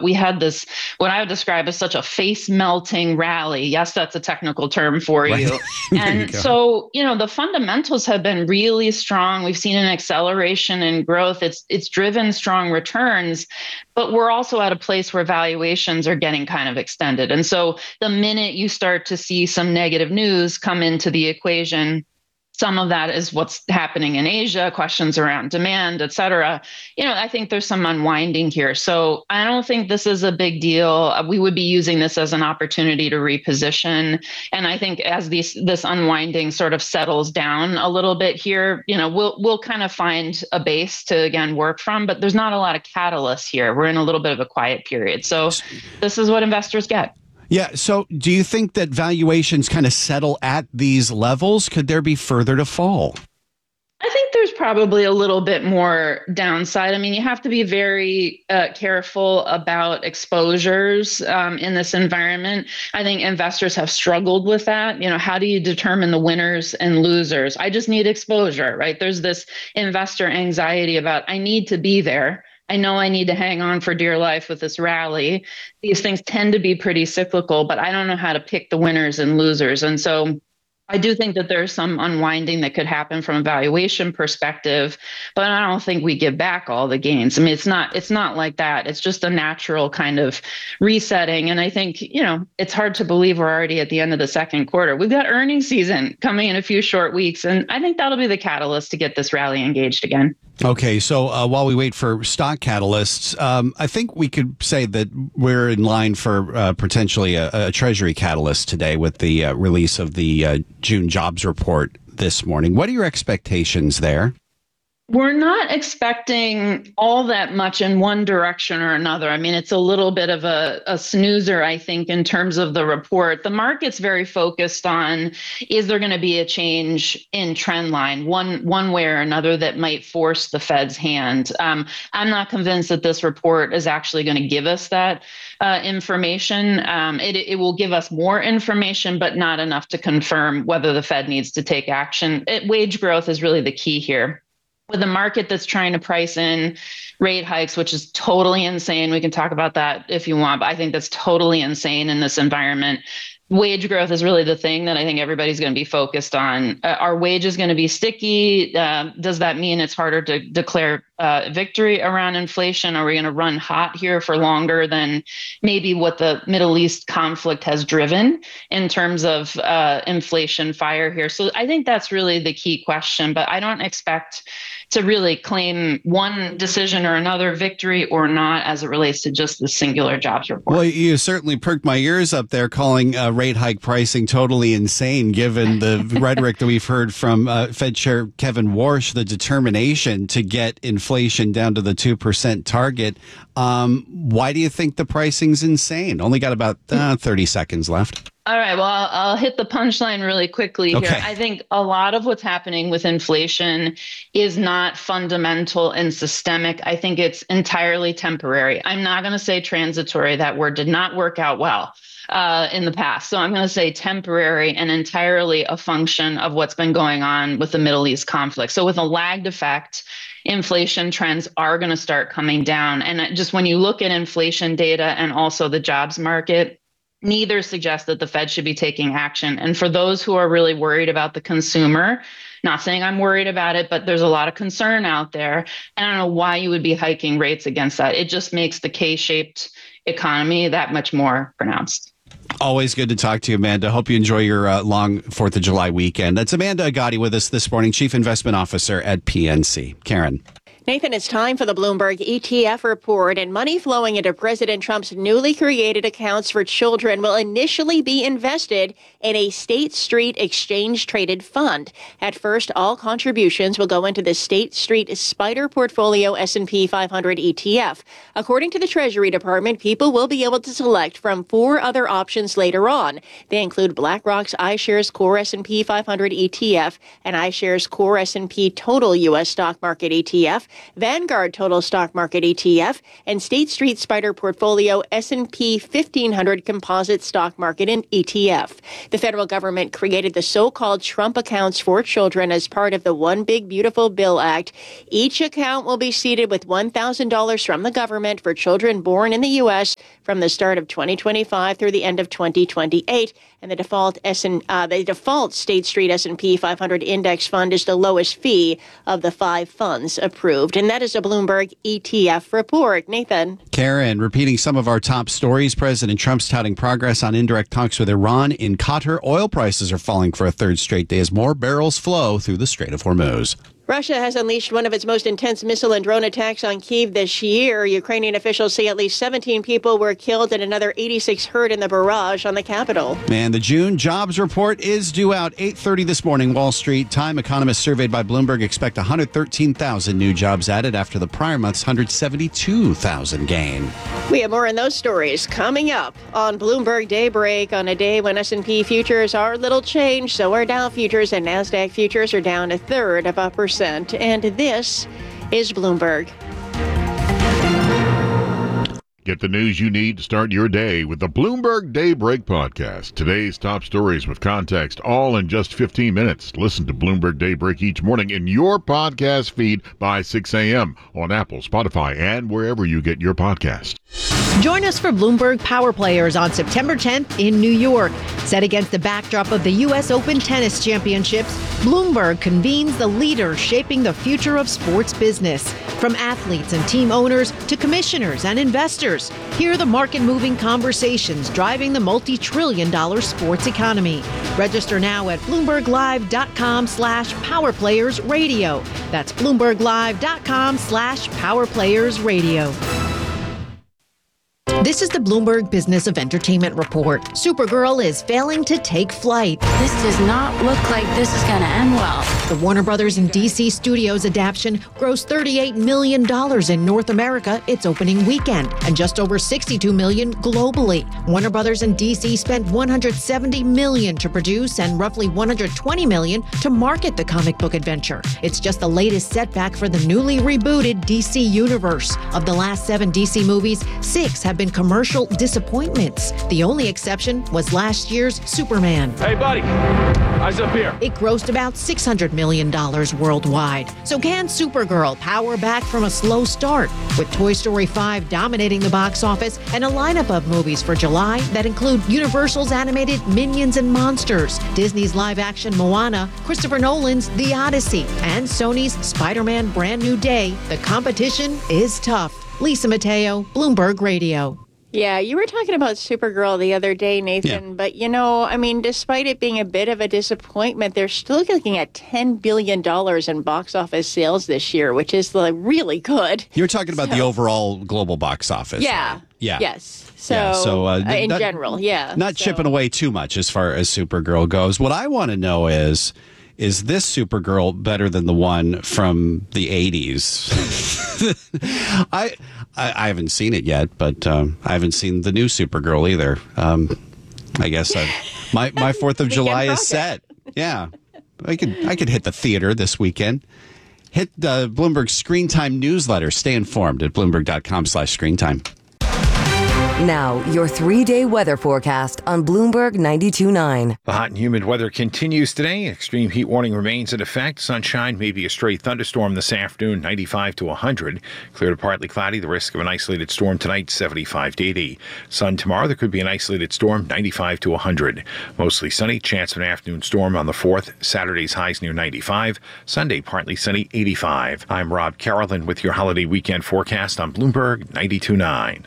we had this, what I would describe as such a face melting rally. Yes, that's a technical term for Right. you. And so, the fundamentals have been really strong. We've seen an acceleration in growth. It's driven strong returns, but we're also at a place where valuations are getting kind of extended. And so the minute you start to see some negative news come into the equation, some of that is what's happening in Asia, questions around demand, et cetera. I think there's some unwinding here. So I don't think this is a big deal. We would be using this as an opportunity to reposition. And I think as this unwinding sort of settles down a little bit here, we'll kind of find a base to, again, work from. But there's not a lot of catalysts here. We're in a little bit of a quiet period. So this is what investors get. Yeah. So do you think that valuations kind of settle at these levels? Could there be further to fall? I think there's probably a little bit more downside. I mean, you have to be very careful about exposures in this environment. I think investors have struggled with that. How do you determine the winners and losers? I just need exposure, right? There's this investor anxiety about, I need to be there. I know I need to hang on for dear life with this rally. These things tend to be pretty cyclical, but I don't know how to pick the winners and losers. And so I do think that there's some unwinding that could happen from a valuation perspective, but I don't think we give back all the gains. I mean, it's not like that. It's just a natural kind of resetting. And I think, it's hard to believe we're already at the end of the second quarter. We've got earnings season coming in a few short weeks, and I think that'll be the catalyst to get this rally engaged again. Okay, so while we wait for stock catalysts, I think we could say that we're in line for potentially a Treasury catalyst today with the release of the June jobs report this morning. What are your expectations there? We're not expecting all that much in one direction or another. I mean, it's a little bit of a snoozer, I think, in terms of the report. The market's very focused on, is there going to be a change in trend line, one way or another, that might force the Fed's hand? I'm not convinced that this report is actually going to give us that information. It will give us more information, but not enough to confirm whether the Fed needs to take action. Wage growth is really the key here. With a market that's trying to price in rate hikes, which is totally insane. We can talk about that if you want, but I think that's totally insane in this environment. Wage growth is really the thing that I think everybody's going to be focused on. Are wages going to be sticky? Does that mean it's harder to declare victory around inflation? Are we going to run hot here for longer than maybe what the Middle East conflict has driven in terms of inflation fire here? So I think that's really the key question, but I don't expect to really claim one decision or another victory or not as it relates to just the singular jobs report. Well, you certainly perked my ears up there calling rate hike pricing totally insane, given the rhetoric that we've heard from Fed Chair Kevin Warsh, the determination to get inflation down to the 2% target. Why do you think the pricing's insane? Only got about 30 seconds left. All right, well, I'll hit the punchline really quickly here. Okay. I think a lot of what's happening with inflation is not fundamental and systemic. I think it's entirely temporary. I'm not going to say transitory. That word did not work out well in the past. So I'm going to say temporary and entirely a function of what's been going on with the Middle East conflict. So with a lagged effect, inflation trends are going to start coming down. And just when you look at inflation data and also the jobs market, neither suggests that the Fed should be taking action. And for those who are really worried about the consumer, not saying I'm worried about it, but there's a lot of concern out there. And I don't know why you would be hiking rates against that. It just makes the K-shaped economy that much more pronounced. Always good to talk to you, Amanda. Hope you enjoy your long 4th of July weekend. That's Amanda Agati with us this morning, Chief Investment Officer at PNC. Karen. Nathan, it's time for the Bloomberg ETF report, and money flowing into President Trump's newly created accounts for children will initially be invested in a State Street exchange-traded fund. At first, all contributions will go into the State Street SPDR Portfolio S&P 500 ETF. According to the Treasury Department, people will be able to select from 4 other options later on. They include BlackRock's iShares Core S&P 500 ETF and iShares Core S&P Total U.S. Stock Market ETF, Vanguard Total Stock Market ETF, and State Street Spider Portfolio S&P 1500 Composite Stock Market and ETF. The federal government created the so-called Trump accounts for children as part of the One Big Beautiful Bill Act. Each account will be seeded with $1,000 from the government for children born in the U.S. from the start of 2025 through the end of 2028. And the default State Street S&P 500 index fund is the lowest fee of the 5 funds approved. And that is a Bloomberg ETF report. Nathan. Karen, repeating some of our top stories. President Trump's touting progress on indirect talks with Iran. In Qatar, oil prices are falling for a third straight day as more barrels flow through the Strait of Hormuz. Russia has unleashed one of its most intense missile and drone attacks on Kyiv this year. Ukrainian officials say at least 17 people were killed and another 86 hurt in the barrage on the capital. And the June jobs report is due out 8:30 this morning, Wall Street time. Economists surveyed by Bloomberg expect 113,000 new jobs added after the prior month's 172,000 gain. We have more on those stories coming up on Bloomberg Daybreak on a day when S&P futures are little changed. So are Dow futures and NASDAQ futures are down 1/3%. And this is Bloomberg. Get the news you need to start your day with the Bloomberg Daybreak podcast. Today's top stories with context, all in just 15 minutes. Listen to Bloomberg Daybreak each morning in your podcast feed by 6 a.m. on Apple, Spotify, and wherever you get your podcast. Join us for Bloomberg Power Players on September 10th in New York. Set against the backdrop of the U.S. Open Tennis Championships, Bloomberg convenes the leaders shaping the future of sports business. From athletes and team owners to commissioners and investors, hear the market-moving conversations driving the multi-trillion-dollar sports economy. Register now at BloombergLive.com/PowerPlayersRadio. That's BloombergLive.com/PowerPlayersRadio. This is the Bloomberg Business of Entertainment Report. Supergirl is failing to take flight. This does not look like this is going to end well. The Warner Brothers and DC Studios adaptation grossed $38 million in North America its opening weekend, and just over $62 million globally. Warner Brothers and DC spent $170 million to produce and roughly $120 million to market the comic book adventure. It's just the latest setback for the newly rebooted DC universe. Of the last 7 DC movies, 6 have been commercial disappointments. The only exception was last year's Superman. Hey, buddy, eyes up here. It grossed about $600 million worldwide. So can Supergirl power back from a slow start? With Toy Story 5 dominating the box office and a lineup of movies for July that include Universal's animated Minions and Monsters, Disney's live-action Moana, Christopher Nolan's The Odyssey, and Sony's Spider-Man Brand New Day, the competition is tough. Lisa Mateo, Bloomberg Radio. Yeah, you were talking about Supergirl the other day, Nathan, but despite it being a bit of a disappointment, they're still looking at $10 billion in box office sales this year, which is really good. You're talking about the overall global box office. Yeah. Right? Yeah. Yes. So, in general, yeah. Not chipping away too much as far as Supergirl goes. What I want to know is this Supergirl better than the one from the 80s? I haven't seen it yet, but I haven't seen the new Supergirl either. I guess my 4th of July is set. Yeah, I could hit the theater this weekend. Hit the Bloomberg Screen Time newsletter. Stay informed at Bloomberg.com/screentime. Now, your 3-day weather forecast on Bloomberg 92.9. The hot and humid weather continues today. Extreme heat warning remains in effect. Sunshine, maybe a stray thunderstorm this afternoon, 95 to 100. Clear to partly cloudy. The risk of an isolated storm tonight, 75 to 80. Sun tomorrow, there could be an isolated storm, 95 to 100. Mostly sunny. Chance of an afternoon storm on the 4th. Saturday's highs near 95. Sunday, partly sunny, 85. I'm Rob Carolyn with your holiday weekend forecast on Bloomberg 92.9.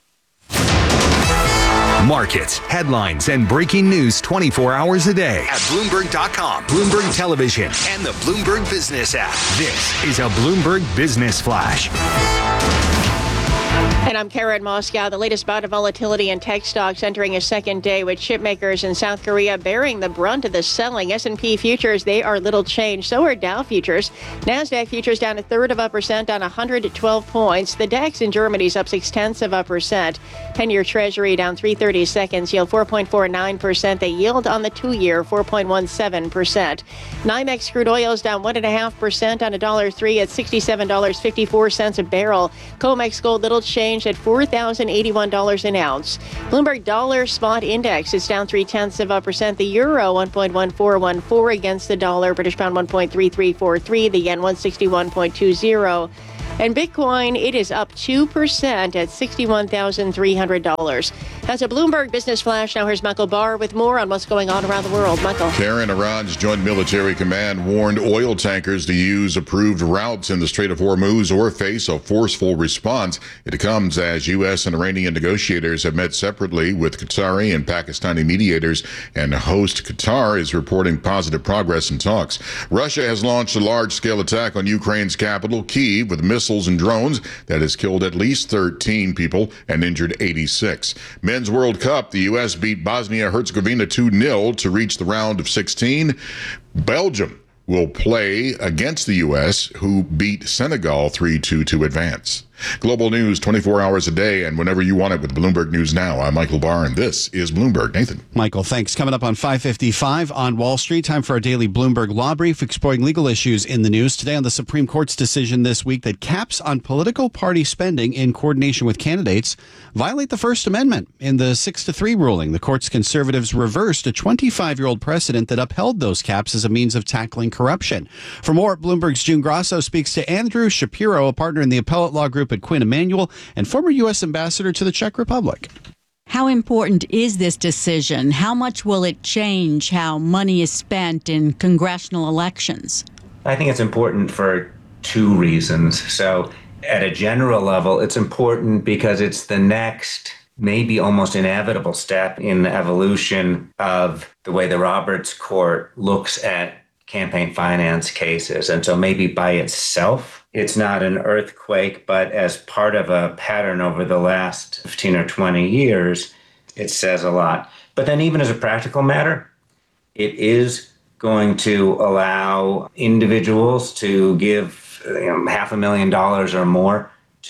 Markets, headlines, and breaking news 24 hours a day at Bloomberg.com, Bloomberg Television, and the Bloomberg Business app. This is a Bloomberg Business Flash. And I'm Karen Moscow. The latest bout of volatility in tech stocks entering a second day with chip makers in South Korea bearing the brunt of the selling. S&P futures, they are little changed. So are Dow futures. NASDAQ futures down 1/3% on 112 points. The DAX in Germany's up 0.6%. 10-year Treasury down 3/32, yield 4.49%. The yield on the 2-year 4.17%. NYMEX crude oil is down 1.5% on $1.03 at $67.54 a barrel. COMEX gold little change at $4,081 an ounce. Bloomberg Dollar Spot Index is down 0.3%. The euro 1.1414 against the dollar. British pound 1.3343. The yen 161.20. And Bitcoin, it is up 2% at $61,300. That's a Bloomberg Business Flash. Now here's Michael Barr with more on what's going on around the world. Michael. Karen, Iran's Joint Military Command warned oil tankers to use approved routes in the Strait of Hormuz or face a forceful response. It comes as U.S. and Iranian negotiators have met separately with Qatari and Pakistani mediators, and host Qatar is reporting positive progress in talks. Russia has launched a large-scale attack on Ukraine's capital, Kyiv, with missiles and drones that has killed at least 13 people and injured 86. Men's World Cup, the U.S. beat Bosnia-Herzegovina 2-0 to reach the round of 16. Belgium will play against the U.S., who beat Senegal 3-2 to advance. Global news 24 hours a day and whenever you want it with Bloomberg News Now. I'm Michael Barr, and this is Bloomberg. Nathan. Michael, thanks. Coming up on 5:55 on Wall Street, time for our daily Bloomberg Law Brief, exploring legal issues in the news. Today on the Supreme Court's decision this week that caps on political party spending in coordination with candidates violate the First Amendment. In the 6-3 ruling, the court's conservatives reversed a 25-year-old precedent that upheld those caps as a means of tackling corruption. For more, Bloomberg's June Grasso speaks to Andrew Shapiro, a partner in the appellate law group at Quinn Emanuel and former U.S. ambassador to the Czech Republic. How important is this decision? How much will it change how money is spent in congressional elections? I think it's important for two reasons. So at a general level, it's important because it's the next, maybe almost inevitable step in the evolution of the way the Roberts Court looks at campaign finance cases. And so maybe by itself, it's not an earthquake, but as part of a pattern over the last 15 or 20 years, it says a lot. But then even as a practical matter, it is going to allow individuals to give $500,000 or more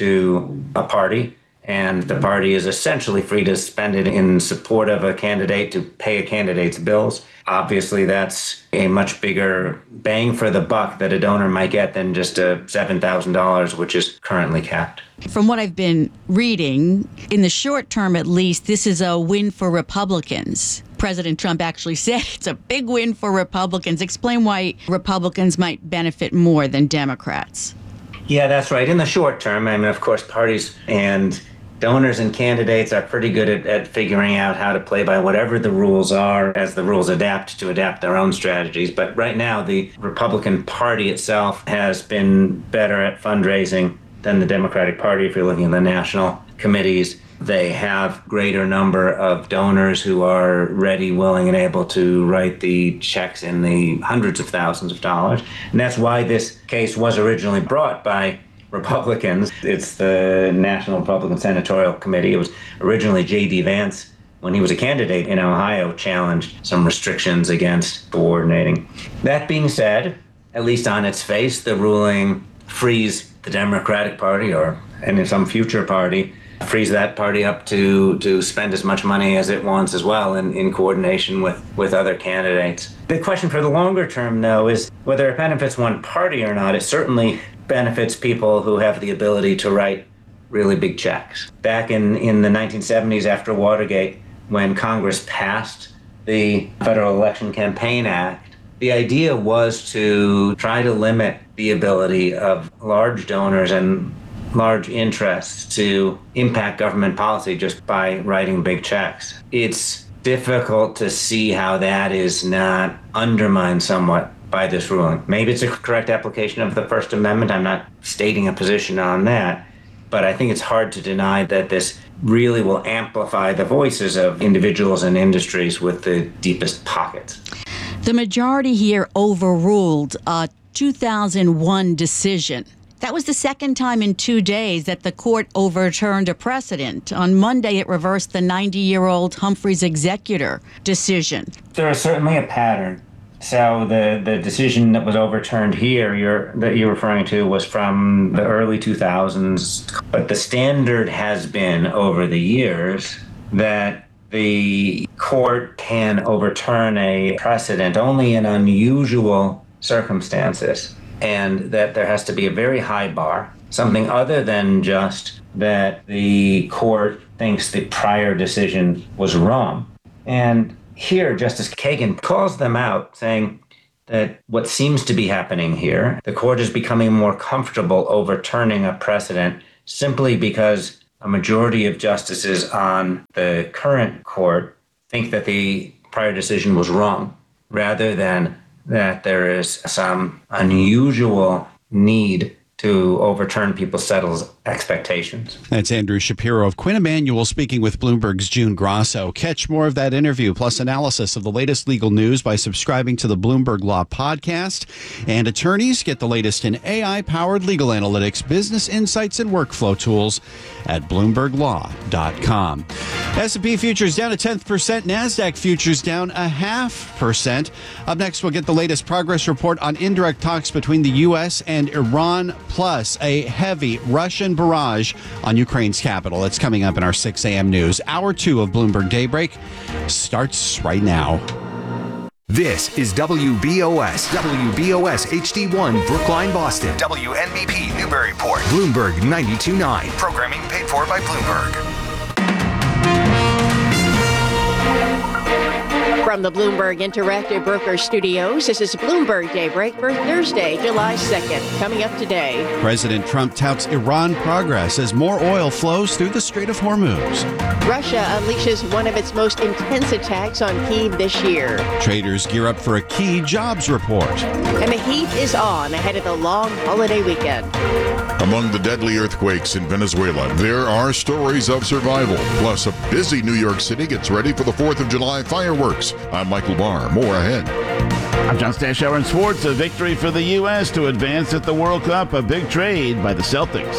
to a party. And the party is essentially free to spend it in support of a candidate, to pay a candidate's bills. Obviously, that's a much bigger bang for the buck that a donor might get than just a $7,000, which is currently capped. From what I've been reading, in the short term at least, this is a win for Republicans. President Trump actually said it's a big win for Republicans. Explain why Republicans might benefit more than Democrats. Yeah, that's right. In the short term, I mean, of course, parties and donors and candidates are pretty good at figuring out how to play by whatever the rules are as the rules adapt their own strategies. But right now, the Republican Party itself has been better at fundraising than the Democratic Party. If you're looking at the national committees, they have greater number of donors who are ready, willing, and able to write the checks in the hundreds of thousands of dollars. And that's why this case was originally brought by Republicans. It's the National Republican Senatorial Committee. It was originally J.D. Vance, when he was a candidate in Ohio, challenged some restrictions against coordinating. That being said, at least on its face, the ruling frees the Democratic Party, and in some future party, frees that party up to spend as much money as it wants as well in coordination with other candidates. The question for the longer term, though, is whether it benefits one party or not. It certainly benefits people who have the ability to write really big checks. Back in the 1970s, after Watergate, when Congress passed the Federal Election Campaign Act, the idea was to try to limit the ability of large donors and large interests to impact government policy just by writing big checks. It's difficult to see how that is not undermined somewhat by this ruling. Maybe it's a correct application of the First Amendment. I'm not stating a position on that, but I think it's hard to deny that this really will amplify the voices of individuals and industries with the deepest pockets. The majority here overruled a 2001 decision That was the second time in 2 days that the court overturned a precedent. On Monday, it reversed the 90-year-old Humphreys executor decision. There is certainly a pattern. So the decision that was overturned here that you're referring to was from the early 2000s. But the standard has been over the years that the court can overturn a precedent only in unusual circumstances, and that there has to be a very high bar, something other than just that the court thinks the prior decision was wrong. And here, Justice Kagan calls them out, saying that what seems to be happening here, the court is becoming more comfortable overturning a precedent simply because a majority of justices on the current court think that the prior decision was wrong, rather than that there is some unusual need to overturn people's settled expectations. That's Andrew Shapiro of Quinn Emanuel speaking with Bloomberg's June Grosso. Catch more of that interview plus analysis of the latest legal news by subscribing to the Bloomberg Law Podcast. And attorneys get the latest in AI-powered legal analytics, business insights, and workflow tools at BloombergLaw.com. S&P futures down 0.1%. NASDAQ futures down 0.5%. Up next, we'll get the latest progress report on indirect talks between the U.S. and Iran, plus a heavy Russian barrage on Ukraine's capital. It's coming up in our 6 a.m. news. Hour 2 of Bloomberg Daybreak starts right now. This is WBOS HD1 Brookline, Boston. WNBP Newburyport. Bloomberg 92.9. Programming paid for by Bloomberg. From the Bloomberg Interactive Broker Studios, this is Bloomberg Daybreak for Thursday, July 2nd. Coming up today, President Trump touts Iran progress as more oil flows through the Strait of Hormuz. Russia unleashes one of its most intense attacks on Kyiv this year. Traders gear up for a key jobs report. And the heat is on ahead of the long holiday weekend. Among the deadly earthquakes in Venezuela, there are stories of survival. Plus, a busy New York City gets ready for the 4th of July fireworks. I'm Michael Barr. More ahead. I'm John Stashower in sports. A victory for the U.S. to advance at the World Cup. A big trade by the Celtics.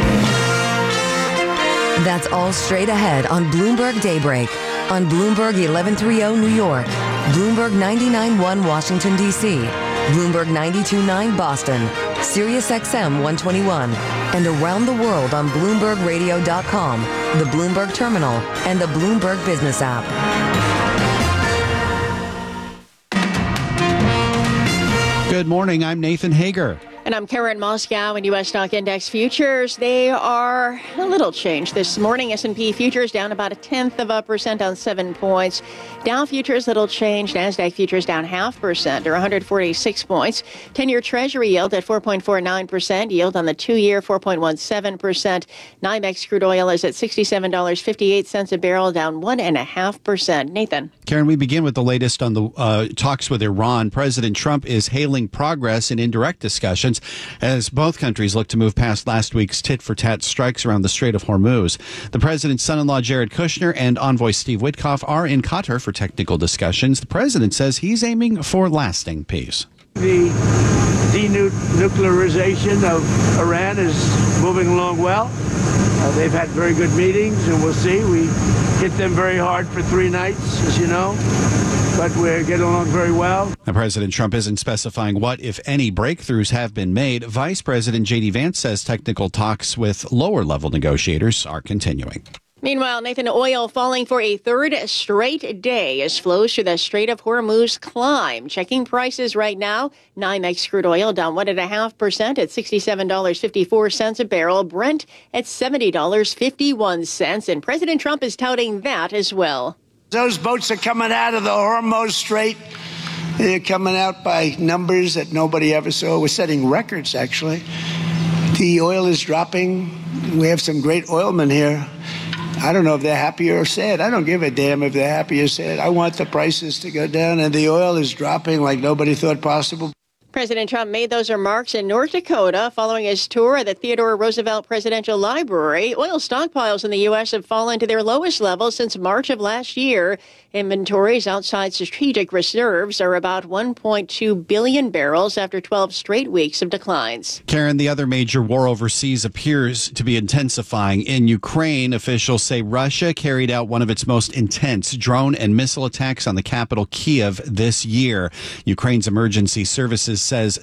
That's all straight ahead on Bloomberg Daybreak. On Bloomberg 1130 New York, Bloomberg 99.1 Washington, D.C., Bloomberg 92.9 Boston, Sirius XM 121, and around the world on BloombergRadio.com, the Bloomberg Terminal, and the Bloomberg Business app. Good morning. I'm Nathan Hager. And I'm Karen Moscow. In U.S. stock index futures, they are a little changed this morning. S&P futures down about 0.1% on 7 points. Dow futures little change. NASDAQ futures down 0.5% or 146 points. 10-year Treasury yield at 4.49%. Yield on the 2-year 4.17%. NYMEX crude oil is at $67.58 a barrel, down 1.5%. Nathan. Karen, we begin with the latest on the talks with Iran. President Trump is hailing progress in indirect discussions as both countries look to move past last week's tit-for-tat strikes around the Strait of Hormuz. The president's son-in-law, Jared Kushner, and envoy Steve Witkoff are in Qatar for technical discussions. The president says he's aiming for lasting peace. The denuclearization of Iran is moving along well. They've had very good meetings, and we'll see. We hit them very hard for 3 nights, as you know, but we're getting along very well. Now, President Trump isn't specifying what, if any, breakthroughs have been made. Vice President J.D. Vance says technical talks with lower-level negotiators are continuing. Meanwhile, Nathan, oil falling for a third straight day as flows through the Strait of Hormuz climb. Checking prices right now, NYMEX crude oil down 1.5% at $67.54 a barrel. Brent at $70.51. And President Trump is touting that as well. Those boats are coming out of the Hormuz Strait. They're coming out by numbers that nobody ever saw. We're setting records, actually. The oil is dropping. We have some great oilmen here. I don't know if they're happy or sad. I don't give a damn if they're happy or sad. I want the prices to go down, and the oil is dropping like nobody thought possible. President Trump made those remarks in North Dakota following his tour of the Theodore Roosevelt Presidential Library. Oil stockpiles in the U.S. have fallen to their lowest level since March of last year. Inventories outside strategic reserves are about 1.2 billion barrels after 12 straight weeks of declines. Karen, the other major war overseas appears to be intensifying. In Ukraine, officials say Russia carried out one of its most intense drone and missile attacks on the capital, Kyiv, this year. Ukraine's emergency services says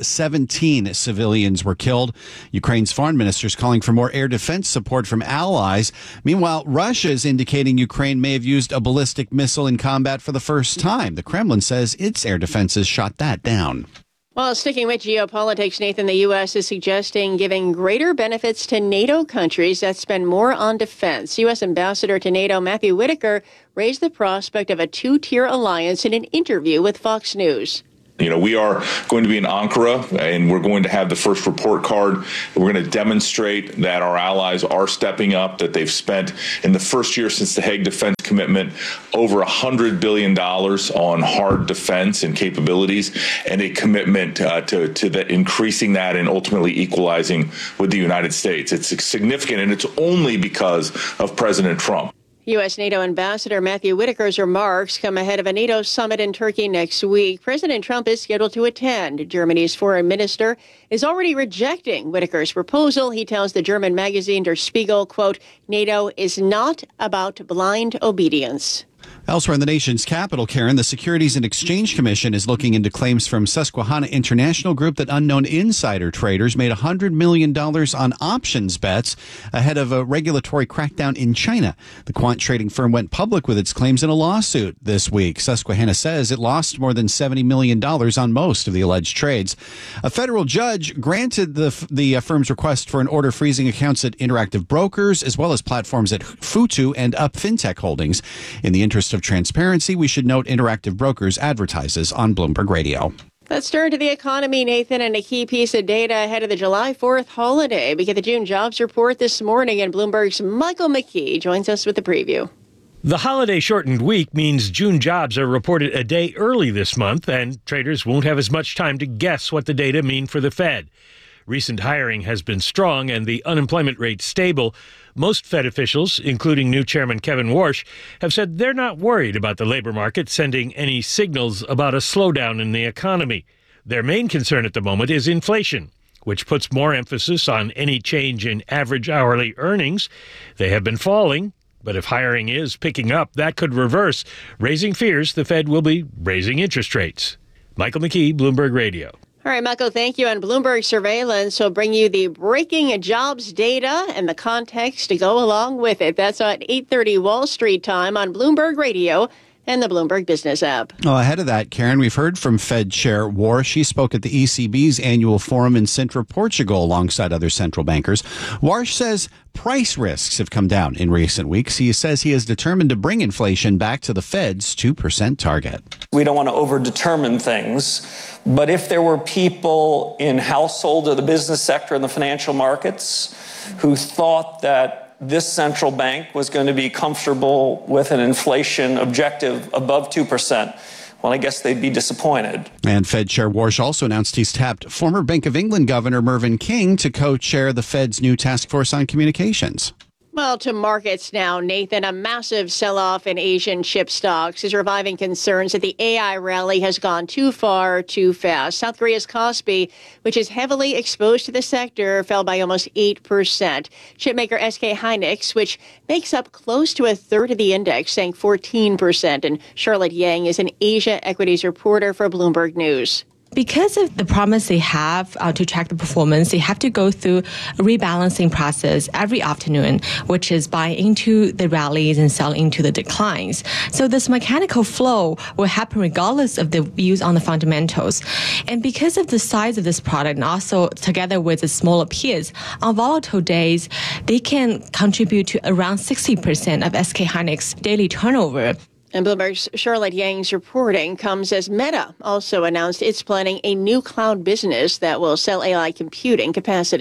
17 civilians were killed. Ukraine's foreign minister is calling for more air defense support from allies. Meanwhile, Russia is indicating Ukraine may have used a ballistic missile in combat for the first time. The Kremlin says its air defenses shot that down. Well, sticking with geopolitics, Nathan, the U.S. is suggesting giving greater benefits to NATO countries that spend more on defense. U.S. Ambassador to NATO Matthew Whitaker raised the prospect of a two-tier alliance in an interview with Fox News. You know, we are going to be in Ankara, and we're going to have the first report card. We're going to demonstrate that our allies are stepping up, that they've spent in the first year since the Hague Defense Commitment over $100 billion on hard defense and capabilities, and a commitment to increasing that and ultimately equalizing with the United States. It's significant, and it's only because of President Trump. U.S. NATO Ambassador Matthew Whitaker's remarks come ahead of a NATO summit in Turkey next week. President Trump is scheduled to attend. Germany's foreign minister is already rejecting Whitaker's proposal. He tells the German magazine Der Spiegel, quote, NATO is not about blind obedience. Elsewhere in the nation's capital, Karen, the Securities and Exchange Commission is looking into claims from Susquehanna International Group that unknown insider traders made $100 million on options bets ahead of a regulatory crackdown in China. The quant trading firm went public with its claims in a lawsuit this week. Susquehanna says it lost more than $70 million on most of the alleged trades. A federal judge granted the firm's request for an order freezing accounts at Interactive Brokers as well as platforms at Futu and Up Fintech Holdings. In the interest of transparency, we should note Interactive Brokers advertises on Bloomberg Radio. Let's turn to the economy, Nathan, and a key piece of data ahead of the July 4th holiday. We get the June jobs report this morning, and Bloomberg's Michael McKee joins us with the preview. The holiday-shortened week means June jobs are reported a day early this month, and traders won't have as much time to guess what the data mean for the Fed. Recent hiring has been strong and the unemployment rate stable. Most Fed officials, including new Chairman Kevin Warsh, have said they're not worried about the labor market sending any signals about a slowdown in the economy. Their main concern at the moment is inflation, which puts more emphasis on any change in average hourly earnings. They have been falling, but if hiring is picking up, that could reverse, raising fears the Fed will be raising interest rates. Michael McKee, Bloomberg Radio. All right, Michael, thank you. And Bloomberg Surveillance will bring you the breaking jobs data and the context to go along with it. That's at 8:30 Wall Street time on Bloomberg Radio and the Bloomberg Business app. Well, ahead of that, Karen, we've heard from Fed Chair Warsh. She spoke at the ECB's annual forum in Sintra, Portugal, alongside other central bankers. Warsh says price risks have come down in recent weeks. He says he is determined to bring inflation back to the Fed's 2% target. We don't want to over-determine things, but if there were people in household or the business sector and the financial markets who thought that this central bank was going to be comfortable with an inflation objective above 2%, well, I guess they'd be disappointed. And Fed Chair Warsh also announced he's tapped former Bank of England Governor Mervyn King to co-chair the Fed's new task force on communications. Well, to markets now, Nathan, a massive sell-off in Asian chip stocks is reviving concerns that the AI rally has gone too far, too fast. South Korea's Kospi, which is heavily exposed to the sector, fell by almost 8%. Chipmaker SK Hynix, which makes up close to a third of the index, sank 14%. And Charlotte Yang is an Asia equities reporter for Bloomberg News. Because of the promise they have to track the performance, they have to go through a rebalancing process every afternoon, which is buy into the rallies and sell into the declines. So this mechanical flow will happen regardless of the views on the fundamentals. And because of the size of this product, and also together with its smaller peers, on volatile days, they can contribute to around 60% of SK Hynix daily turnover. And Bloomberg's Charlotte Yang's reporting comes as Meta also announced it's planning a new cloud business that will sell AI computing capacity.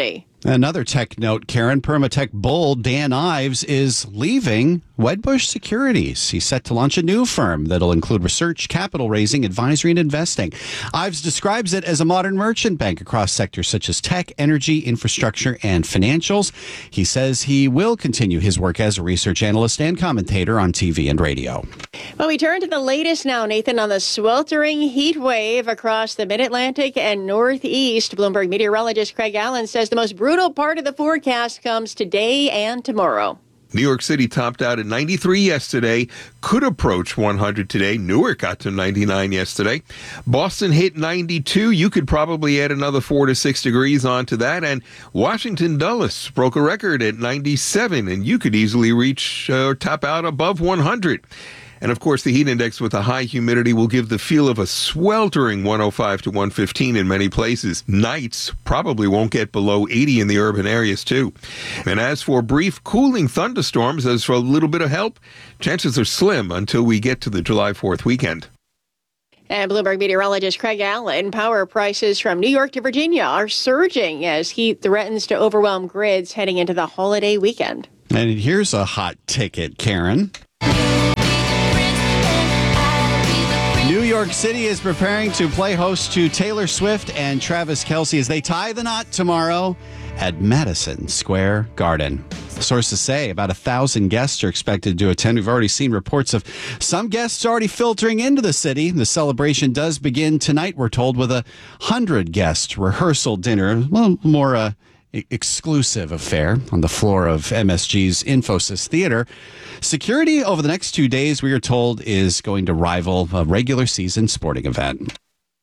Another tech note, Karen. Permatech bull Dan Ives is leaving Wedbush Securities. He's set to launch a new firm that'll include research, capital raising, advisory, and investing. Ives describes it as a modern merchant bank across sectors such as tech, energy, infrastructure, and financials. He says he will continue his work as a research analyst and commentator on TV and radio. Well, we turn to the latest now, Nathan, on the sweltering heat wave across the Mid-Atlantic and Northeast. Bloomberg meteorologist Craig Allen says the most brutal part of the forecast comes today and tomorrow. New York City topped out at 93 yesterday, could approach 100 today. Newark got to 99 yesterday. Boston hit 92. You could probably add another 4 to 6 degrees onto that. And Washington Dulles broke a record at 97, and you could easily reach or top out above 100. And of course, the heat index with the high humidity will give the feel of a sweltering 105 to 115 in many places. Nights probably won't get below 80 in the urban areas, too. And as for brief cooling thunderstorms, as for a little bit of help, chances are slim until we get to the July 4th weekend. And Bloomberg meteorologist Craig Allen, power prices from New York to Virginia are surging as heat threatens to overwhelm grids heading into the holiday weekend. And here's a hot ticket, Karen. New York City is preparing to play host to Taylor Swift and Travis Kelce as they tie the knot tomorrow at Madison Square Garden. Sources say about 1,000 guests are expected to attend. We've already seen reports of some guests already filtering into the city. The celebration does begin tonight, we're told, with a 100-guest rehearsal dinner. Well, more exclusive affair on the floor of MSG's Infosys Theater. Security over the next 2 days, we are told, is going to rival a regular season sporting event.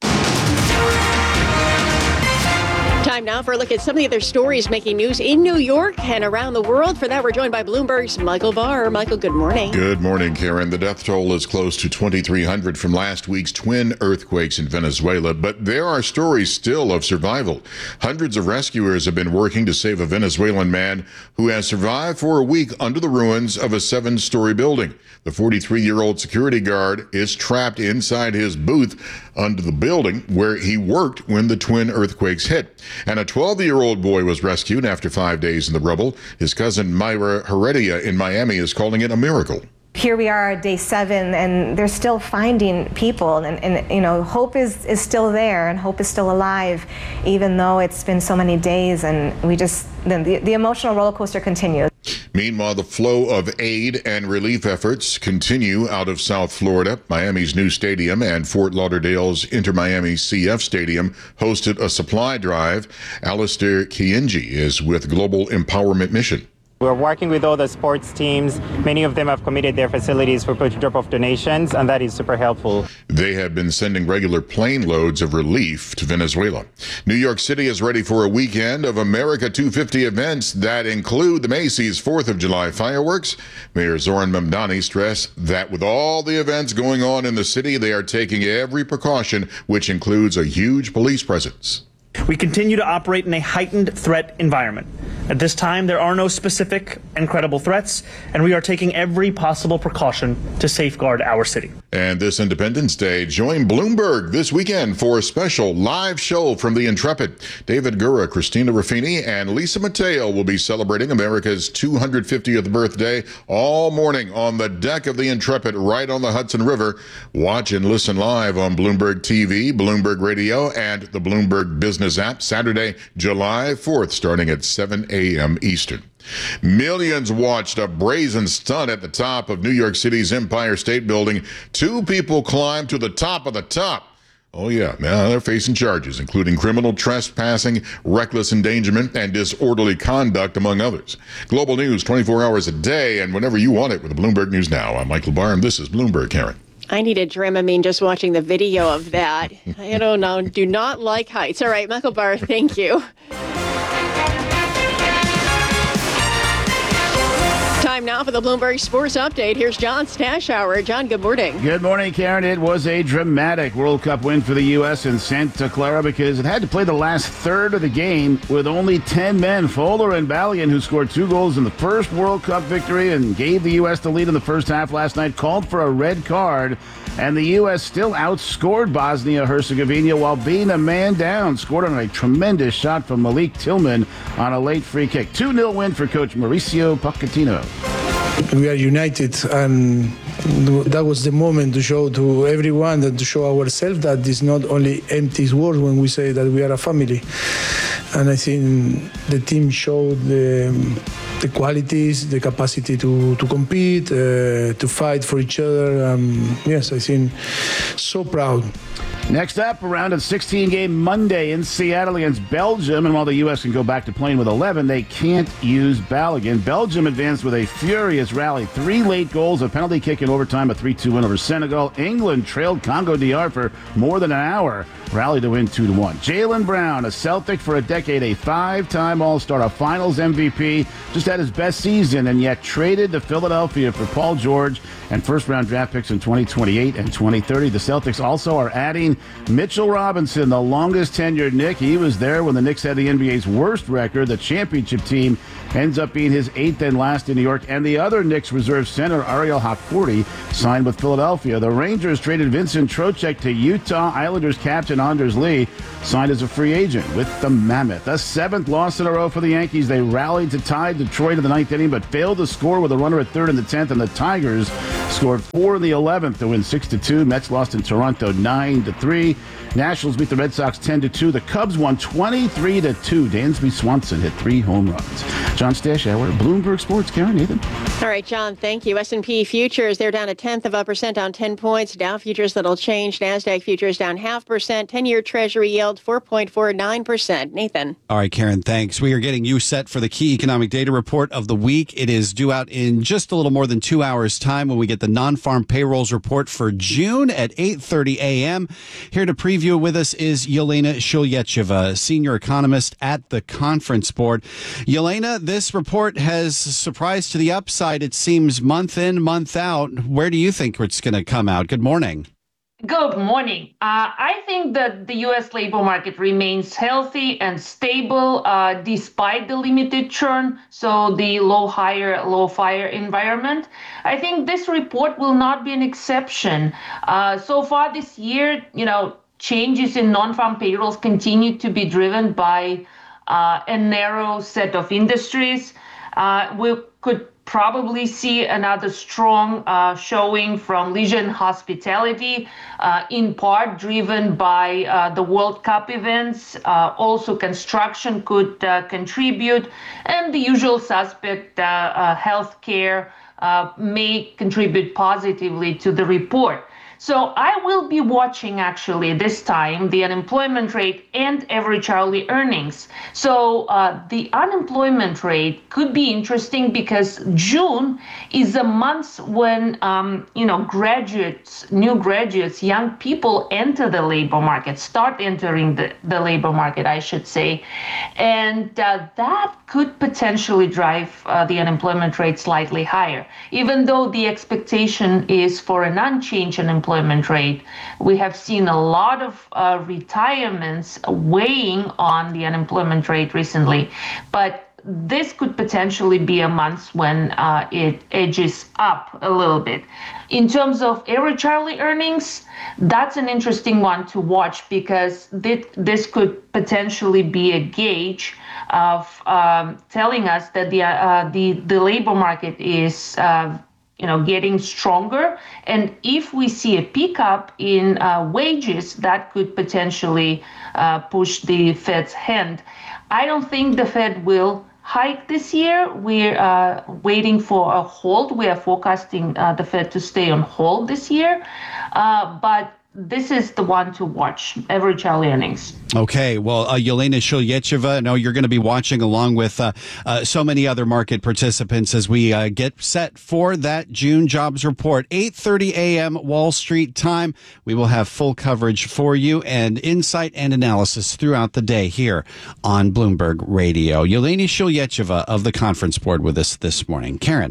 Time now for a look at some of the other stories making news in New York and around the world. For that, we're joined by Bloomberg's Michael Barr. Michael, good morning. Good morning, Karen. The death toll is close to 2,300 from last week's twin earthquakes in Venezuela, but there are stories still of survival. Hundreds of rescuers have been working to save a Venezuelan man who has survived for a week under the ruins of a 7-story building. The 43-year-old security guard is trapped inside his booth under the building where he worked when the twin earthquakes hit. And a 12-year-old boy was rescued after 5 days in the rubble. His cousin Myra Heredia in Miami is calling it a miracle. Here we are at day 7, and they're still finding people, and you know, hope is still there, and hope is still alive, even though it's been so many days, and the emotional roller coaster continues. Meanwhile, the flow of aid and relief efforts continue out of South Florida. Miami's new stadium and Fort Lauderdale's Inter-Miami CF Stadium hosted a supply drive. Alistair Kienji is with Global Empowerment Mission. We're working with all the sports teams. Many of them have committed their facilities for drop-off donations, and that is super helpful. They have been sending regular plane loads of relief to Venezuela. New York City is ready for a weekend of America 250 events that include the Macy's 4th of July fireworks. Mayor Zoran Mamdani stressed that with all the events going on in the city, they are taking every precaution, which includes a huge police presence. We continue to operate in a heightened threat environment. At this time, there are no specific and credible threats, and we are taking every possible precaution to safeguard our city. And this Independence Day, join Bloomberg this weekend for a special live show from the Intrepid. David Gura, Christina Ruffini, and Lisa Mateo will be celebrating America's 250th birthday all morning on the deck of the Intrepid right on the Hudson River. Watch and listen live on Bloomberg TV, Bloomberg Radio, and the Bloomberg Business app Saturday, July 4th, starting at 7 a.m. Eastern. Millions watched a brazen stunt at the top of New York City's Empire State Building. 2 people climbed to the top of the top. Oh, yeah. Now they're facing charges, including criminal trespassing, reckless endangerment, and disorderly conduct, among others. Global news 24 hours a day and whenever you want it with the Bloomberg News Now. I'm Michael Barr, and this is Bloomberg, Karen. I need a Dramamine just watching the video of that. I don't know. Do not like heights. All right, Michael Barr, thank you. Time Time now for the Bloomberg Sports Update. Here's John Stashower. John, good morning. Good morning, Karen. It was a dramatic World Cup win for the U.S. in Santa Clara because it had to play the last third of the game with only 10 men. Fuller and Balian, who scored 2 goals in the first World Cup victory and gave the U.S. the lead in the first half last night, called for a red card. And the U.S. still outscored Bosnia-Herzegovina while being a man down. Scored on a tremendous shot from Malik Tillman on a late free kick. 2-0 win for coach Mauricio Pochettino. We are united, and that was the moment to show to everyone, that to show ourselves that it's not only empty words when we say that we are a family. And I think the team showed the qualities, the capacity to compete, to fight for each other. Yes, I think so proud. Next up, a round of 16-game Monday in Seattle against Belgium. And while the U.S. can go back to playing with 11, they can't use Balogun. Belgium advanced with a furious rally. 3 late goals, a penalty kick in overtime, a 3-2 win over Senegal. England trailed Congo DR for more than an hour, rallied to win 2-1. Jaylen Brown, a Celtic for a decade, a 5-time All-Star, a Finals MVP, just had his best season and yet traded to Philadelphia for Paul George and first-round draft picks in 2028 and 2030. The Celtics also are adding Mitchell Robinson, the longest tenured Knick. He was there when the Knicks had the NBA's worst record. The championship team ends up being his 8th and last in New York. And the other Knicks reserve center, Ariel Hakforty, signed with Philadelphia. The Rangers traded Vincent Trocheck to Utah. Islanders captain Anders Lee signed as a free agent with the Mammoth. A 7th loss in a row for the Yankees. They rallied to tie Detroit in the 9th inning, but failed to score with a runner at 3rd in the 10th. And the Tigers scored 4 in the 11th to win 6-2. Mets lost in Toronto 9-3. Nationals beat the Red Sox 10-2. The Cubs won 23-2. Dansby Swanson hit 3 home runs. John Stashower, Bloomberg Sports. Karen, Nathan. All right, John, thank you. S&P futures, they're down 0.1%, down 10 points. Dow futures, that'll change. NASDAQ futures down 0.5%. 10-year Treasury yield 4.49%. Nathan. All right, Karen, thanks. We are getting you set for the key economic data report of the week. It is due out in just a little more than 2 hours' time when we get the non-farm payrolls report for June at 8:30 a.m. Here to preview it with us is Yelena Shulyacheva, senior economist at the Conference Board. Yelena, this report has surprised to the upside, it seems, month in, month out. Where do you think it's going to come out? Good morning. Good morning. I think that the U.S. labor market remains healthy and stable despite the limited churn, so the low hire, low fire environment. I think this report will not be an exception. So far this year, changes in non-farm payrolls continue to be driven by a narrow set of industries. We could probably see another strong showing from leisure and hospitality, in part driven by the World Cup events. Also, construction could contribute, and the usual suspect, healthcare, may contribute positively to the report. So I will be watching, actually, this time, the unemployment rate and average hourly earnings. So the unemployment rate could be interesting because June is a month when, new graduates, young people enter the labor market, start entering the labor market, I should say. And that could potentially drive the unemployment rate slightly higher. Even though the expectation is for an unchanged unemployment rate, we have seen a lot of retirements weighing on the unemployment rate recently. But this could potentially be a month when it edges up a little bit. In terms of average hourly earnings, that's an interesting one to watch because this could potentially be a gauge of telling us that the labor market is getting stronger. And if we see a pickup in wages, that could potentially push the Fed's hand. I don't think the Fed will hike this year. We're waiting for a hold. We are forecasting the Fed to stay on hold this year. But this is the one to watch, average hourly earnings. Okay, well, Yelena Shulyacheva, I know you're going to be watching along with so many other market participants as we get set for that June jobs report. 8:30 a.m. Wall Street time. We will have full coverage for you and insight and analysis throughout the day here on Bloomberg Radio. Yelena Shulyacheva of the Conference Board with us this morning. Karen.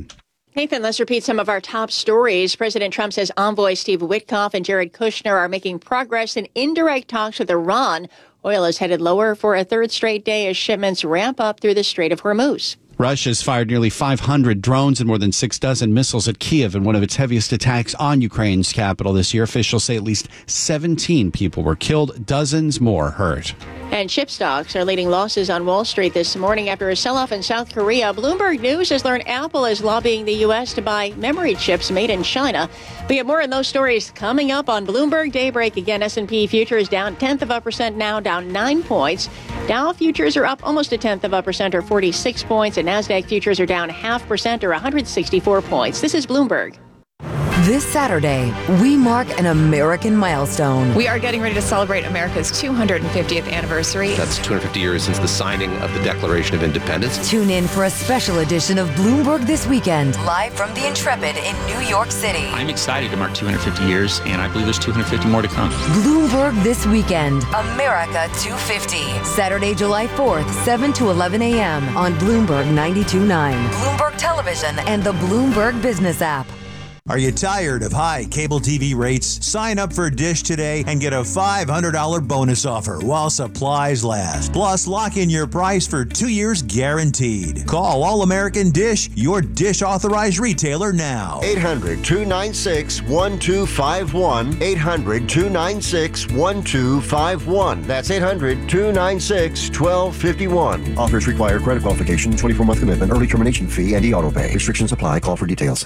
Nathan, let's repeat some of our top stories. President Trump says envoys Steve Witkoff and Jared Kushner are making progress in indirect talks with Iran. Oil is headed lower for a third straight day as shipments ramp up through the Strait of Hormuz. Russia's fired nearly 500 drones and more than 6 dozen missiles at Kyiv in one of its heaviest attacks on Ukraine's capital this year. Officials say at least 17 people were killed, dozens more hurt. And chip stocks are leading losses on Wall Street this morning after a sell-off in South Korea. Bloomberg News has learned Apple is lobbying the U.S. to buy memory chips made in China. We have more on those stories coming up on Bloomberg Daybreak. Again, S&P futures down 0.1% now, down 9 points. Dow futures are up almost 0.1% or 46 points, and NASDAQ futures are down 0.5% or 164 points. This is Bloomberg. This Saturday, we mark an American milestone. We are getting ready to celebrate America's 250th anniversary. That's 250 years since the signing of the Declaration of Independence. Tune in for a special edition of Bloomberg This Weekend, live from the Intrepid in New York City. I'm excited to mark 250 years, and I believe there's 250 more to come. Bloomberg This Weekend, America 250. Saturday, July 4th, 7 to 11 a.m. on Bloomberg 92.9, Bloomberg Television, and the Bloomberg Business app. Are you tired of high cable TV rates? Sign up for Dish today and get a $500 bonus offer while supplies last. Plus, lock in your price for 2 years guaranteed. Call All American Dish, your Dish authorized retailer now. 800-296-1251. 800-296-1251. That's 800-296-1251. Offers require credit qualification, 24-month commitment, early termination fee, and e-auto pay. Restrictions apply. Call for details.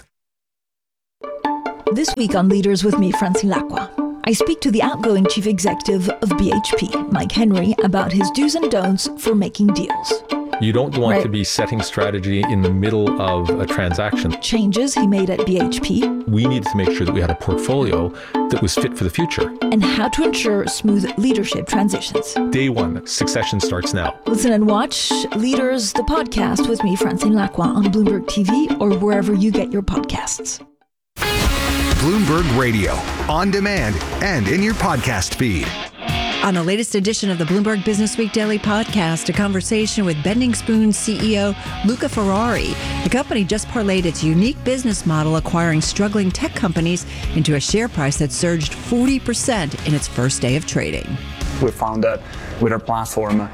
This week on Leaders with me, Francine Lacqua, I speak to the outgoing chief executive of BHP, Mike Henry, about his do's and don'ts for making deals. You don't want to be setting strategy in the middle of a transaction. Changes he made at BHP. We needed to make sure that we had a portfolio that was fit for the future. And how to ensure smooth leadership transitions. Day one, succession starts now. Listen and watch Leaders, the podcast with me, Francine Lacqua, on Bloomberg TV or wherever you get your podcasts. Bloomberg Radio, on demand and in your podcast feed. On the latest edition of the Bloomberg Business Week Daily Podcast, a conversation with Bending Spoon CEO Luca Ferrari. The company just parlayed its unique business model, acquiring struggling tech companies into a share price that surged 40% in its first day of trading. We found that with our platform,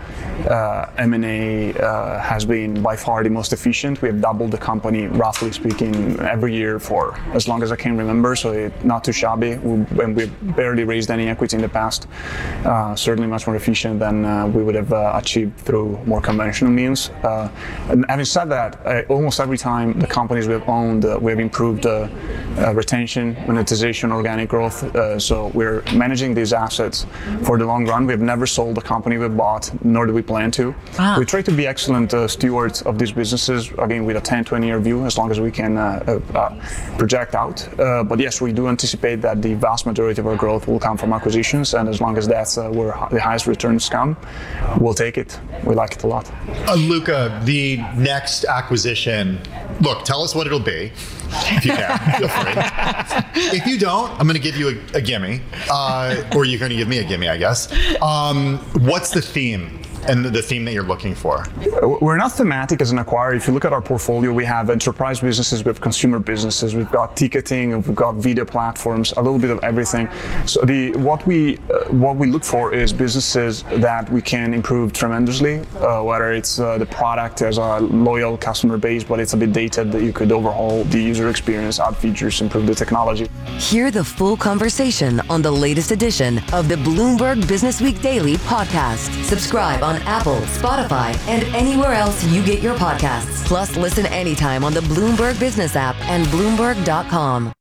M&A has been by far the most efficient. We have doubled the company, roughly speaking, every year for as long as I can remember, so not too shabby. We barely raised any equity in the past. Certainly much more efficient than we would have achieved through more conventional means. And having said that, almost every time the companies we have owned, we have improved retention, monetization, organic growth. So we're managing these assets for the long run. We have never sold a company we bought, nor do we plan to. We try to be excellent stewards of these businesses, again, with a 10-20 year view, as long as we can project out. But yes, we do anticipate that the vast majority of our growth will come from acquisitions, and as long as that's where the highest returns come, we'll take it. We like it a lot. Luca, the next acquisition, look, tell us what it'll be. If you can, feel free. If you don't, I'm going to give you a gimme, or you're going to give me a gimme, I guess. What's the theme? And the theme that you're looking for? We're not thematic as an acquirer. If you look at our portfolio, we have enterprise businesses, we have consumer businesses, we've got ticketing, we've got video platforms, a little bit of everything. So what we look for is businesses that we can improve tremendously, whether it's the product as a loyal customer base, but it's a bit dated, that you could overhaul the user experience, add features, improve the technology. Hear the full conversation on the latest edition of the Bloomberg Business Week Daily Podcast. Subscribe on Apple, Spotify, and anywhere else you get your podcasts. Plus, listen anytime on the Bloomberg Business app and Bloomberg.com.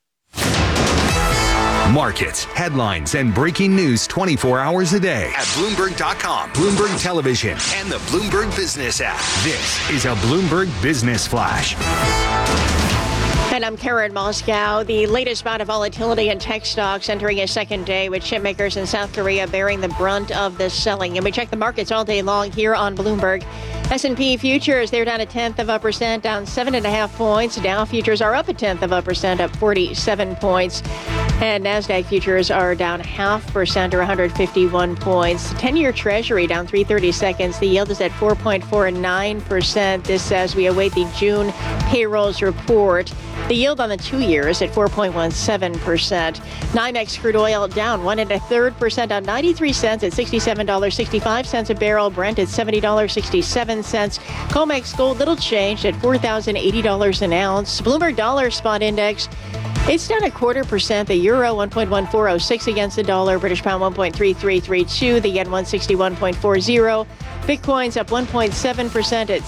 Markets, headlines, and breaking news 24 hours a day at Bloomberg.com, Bloomberg Television, and the Bloomberg Business app. This is a Bloomberg Business Flash. And I'm Karen Moscow. The latest bout of volatility in tech stocks entering a second day, with chip makers in South Korea bearing the brunt of the selling. And we check the markets all day long here on Bloomberg. S&P futures, they're down 0.1%, down 7.5 points. Dow futures are up 0.1%, up 47 points. And NASDAQ futures are down 0.5% or 151 points. The 10-year Treasury down 3/30 seconds. The yield is at 4.49%. This as we await the June payrolls report. The yield on the 2-year is at 4.17%. NYMEX crude oil down 1 1/3%, down 93 cents at $67.65 a barrel. Brent at $70.67. COMEX gold little changed at $4,080 an ounce. Bloomberg dollar spot index, it's down 0.25%. The euro 1.1406 against the dollar. British pound 1.3332. The yen 161.40. Bitcoin's up 1.7% at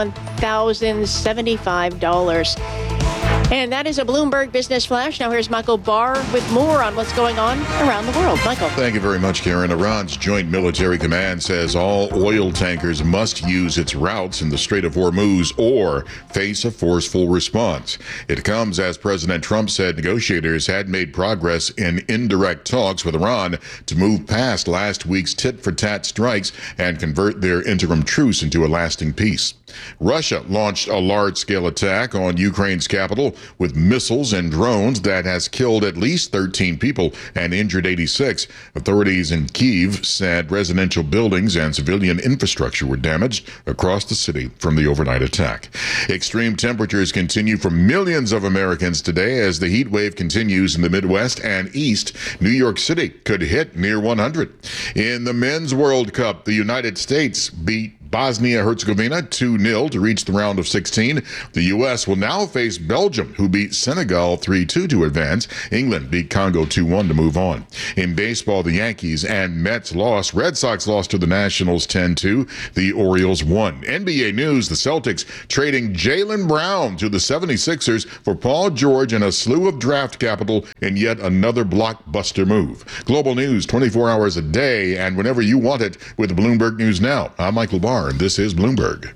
$61,075. And that is a Bloomberg Business Flash. Now here's Michael Barr with more on what's going on around the world. Michael. Thank you very much, Karen. Iran's Joint Military Command says all oil tankers must use its routes in the Strait of Hormuz or face a forceful response. It comes as President Trump said negotiators had made progress in indirect talks with Iran to move past last week's tit-for-tat strikes and convert their interim truce into a lasting peace. Russia launched a large-scale attack on Ukraine's capital with missiles and drones that has killed at least 13 people and injured 86. Authorities in Kyiv said residential buildings and civilian infrastructure were damaged across the city from the overnight attack. Extreme temperatures continue for millions of Americans today as the heat wave continues in the Midwest and East. New York City could hit near 100. In the Men's World Cup, the United States beat Bosnia-Herzegovina 2-0 to reach the round of 16. The U.S. will now face Belgium, who beat Senegal 3-2 to advance. England beat Congo 2-1 to move on. In baseball, the Yankees and Mets lost. Red Sox lost to the Nationals 10-2. The Orioles won. NBA news, the Celtics trading Jaylen Brown to the 76ers for Paul George and a slew of draft capital in yet another blockbuster move. Global news 24 hours a day and whenever you want it with Bloomberg News Now. I'm Michael Barr. This is Bloomberg.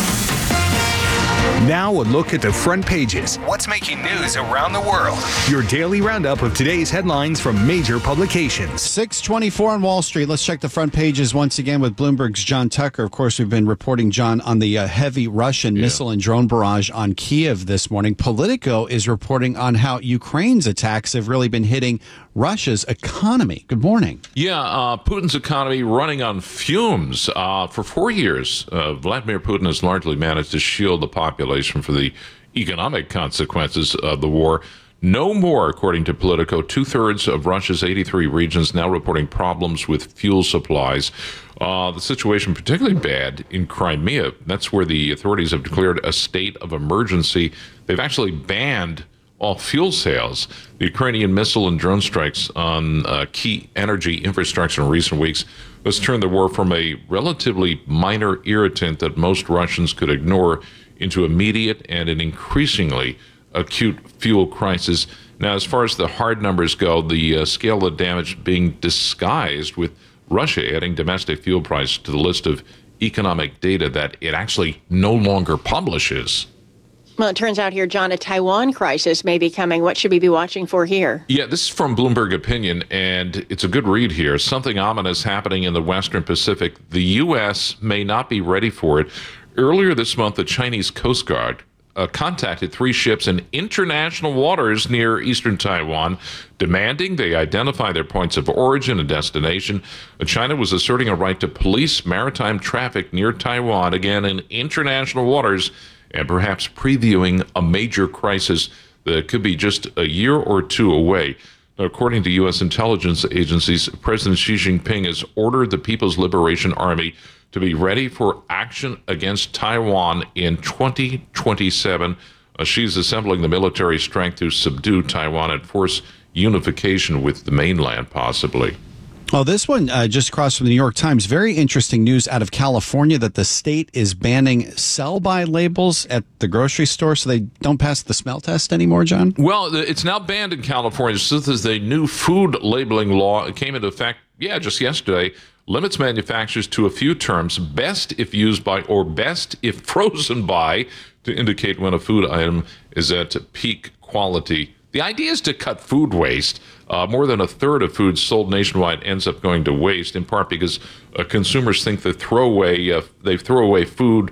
Now a look at the front pages. What's making news around the world? Your daily roundup of today's headlines from major publications. 6:24 on Wall Street. Let's check the front pages once again with Bloomberg's John Tucker. Of course, we've been reporting, John, on the heavy Russian missile and drone barrage on Kyiv this morning. Politico is reporting on how Ukraine's attacks have really been hitting Russia's economy. Good morning. Yeah, Putin's economy running on fumes. For 4 years, Vladimir Putin has largely managed to shield the population for the economic consequences of the war. No more, according to Politico. 2/3 of Russia's 83 regions now reporting problems with fuel supplies. The situation particularly bad in Crimea. That's where the authorities have declared a state of emergency. They've actually banned all fuel sales. The Ukrainian missile and drone strikes on key energy infrastructure in recent weeks has turned the war from a relatively minor irritant that most Russians could ignore into immediate and an increasingly acute fuel crisis. Now, as far as the hard numbers go, the scale of damage being disguised with Russia adding domestic fuel price to the list of economic data that it actually no longer publishes. Well, it turns out here, John, a Taiwan crisis may be coming. What should we be watching for here? Yeah, this is from Bloomberg Opinion, and it's a good read here. Something ominous happening in the Western Pacific. The U.S. may not be ready for it. Earlier this month, the Chinese Coast Guard contacted 3 ships in international waters near eastern Taiwan, demanding they identify their points of origin and destination. China was asserting a right to police maritime traffic near Taiwan, again in international waters, and perhaps previewing a major crisis that could be just a year or two away. Now, according to U.S. intelligence agencies, President Xi Jinping has ordered the People's Liberation Army to be ready for action against Taiwan in 2027. Xi's assembling the military strength to subdue Taiwan and force unification with the mainland, possibly. Oh, this one just crossed from the New York Times. Very interesting news out of California that the state is banning sell-by labels at the grocery store so they don't pass the smell test anymore, John? Well, it's now banned in California. So this is a new food labeling law. It came into effect, just yesterday. Limits manufacturers to a few terms, best if used by or best if frozen by, to indicate when a food item is at peak quality. The idea is to cut food waste. More than 1/3 of food sold nationwide ends up going to waste, in part because consumers think they throw away food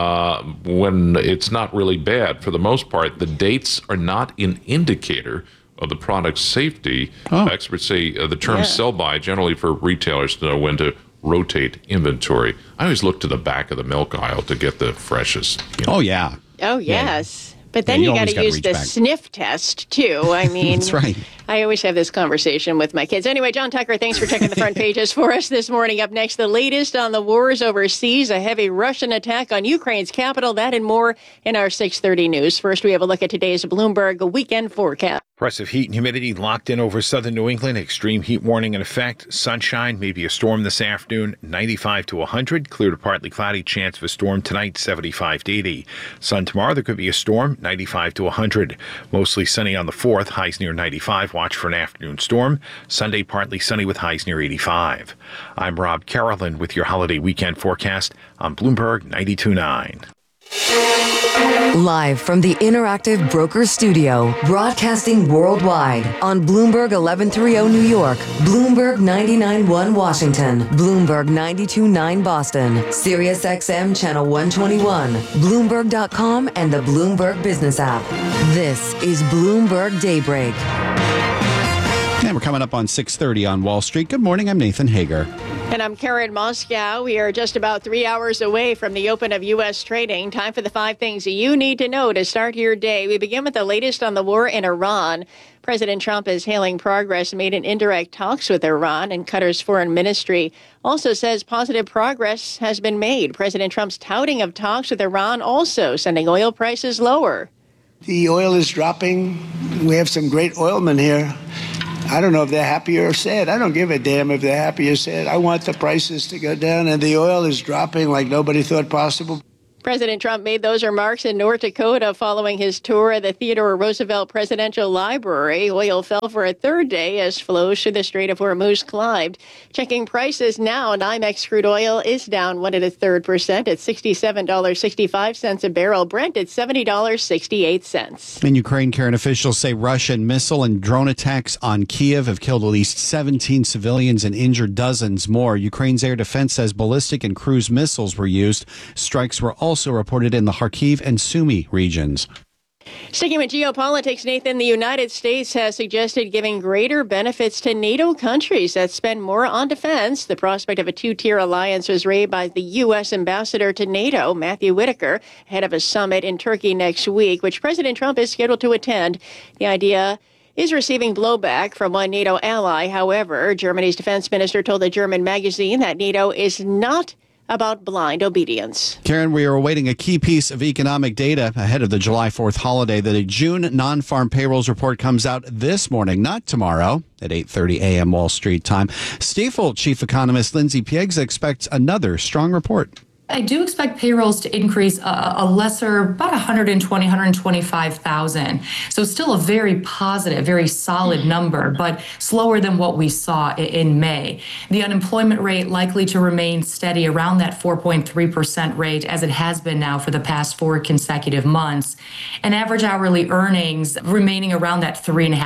when it's not really bad. For the most part, the dates are not an indicator of the product's safety. Experts say the term sell-by generally for retailers to know when to rotate inventory. I always look to the back of the milk aisle to get the freshest. Oh, yeah. Oh, yes. But then you got to use the sniff test, too. I mean, that's right. I always have this conversation with my kids. Anyway, John Tucker, thanks for checking the front pages for us this morning. Up next, the latest on the wars overseas, a heavy Russian attack on Ukraine's capital, that and more in our 6:30 news. First, we have a look at today's Bloomberg weekend forecast. Oppressive heat and humidity locked in over southern New England. Extreme heat warning in effect. Sunshine, maybe a storm this afternoon. 95 to 100. Clear to partly cloudy. Chance of a storm tonight. 75 to 80. Sun tomorrow. There could be a storm. 95 to 100. Mostly sunny on the 4th. Highs near 95. Watch for an afternoon storm. Sunday partly sunny with highs near 85. I'm Rob Carolyn with your holiday weekend forecast on Bloomberg 92.9. Live from the Interactive Brokers Studio, broadcasting worldwide on Bloomberg 1130 New York, Bloomberg 99.1 Washington, Bloomberg 92.9 Boston, Sirius XM Channel 121, Bloomberg.com, and the Bloomberg Business app. This is Bloomberg Daybreak. And we're coming up on 6:30 on Wall Street. Good morning. I'm Nathan Hager. And I'm Karen Moscow. We are just about 3 hours away from the open of U.S. trading. Time for the 5 things you need to know to start your day. We begin with the latest on the war in Iran. President Trump is hailing progress made in indirect talks with Iran, and Qatar's foreign ministry also says positive progress has been made. President Trump's touting of talks with Iran also sending oil prices lower. The oil is dropping. We have some great oilmen here. I don't know if they're happy or sad. I don't give a damn if they're happy or sad. I want the prices to go down, and the oil is dropping like nobody thought possible. President Trump made those remarks in North Dakota following his tour of the Theodore Roosevelt Presidential Library. Oil fell for a third day as flows through the Strait of Hormuz climbed. Checking prices now, NYMEX crude oil is down 1.33% at $67.65 a barrel. Brent at $70.68. In Ukraine, Karen, officials say Russian missile and drone attacks on Kiev have killed at least 17 civilians and injured dozens more. Ukraine's air defense says ballistic and cruise missiles were used. Strikes were also reported in the Kharkiv and Sumy regions. Sticking with geopolitics, Nathan, the United States has suggested giving greater benefits to NATO countries that spend more on defense. The prospect of a two-tier alliance was raised by the U.S. ambassador to NATO, Matthew Whitaker, ahead of a summit in Turkey next week, which President Trump is scheduled to attend. The idea is receiving blowback from one NATO ally. However, Germany's defense minister told the German magazine that NATO is not about blind obedience. Karen, we are awaiting a key piece of economic data ahead of the July 4th holiday. The June non-farm payrolls report comes out this morning, not tomorrow, at 8:30 a.m. Wall Street time. Stifel chief economist Lindsay Piegza expects another strong report. I do expect payrolls to increase a lesser, about 120, 125,000. So still a very positive, very solid number, but slower than what we saw in May. The unemployment rate likely to remain steady around that 4.3% rate, as it has been now for the past 4 consecutive months. And average hourly earnings remaining around that